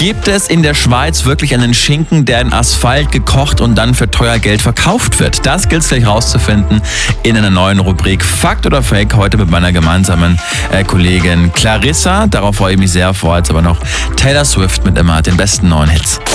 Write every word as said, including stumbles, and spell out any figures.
Gibt es in der Schweiz wirklich einen Schinken, der in Asphalt gekocht und dann für teuer Geld verkauft wird? Das gilt es gleich rauszufinden in einer neuen Rubrik Fakt oder Fake, heute mit meiner gemeinsamen äh, Kollegin Clarissa. Darauf freue ich mich sehr, vor, jetzt aber noch Taylor Swift mit immer den besten neuen Hits.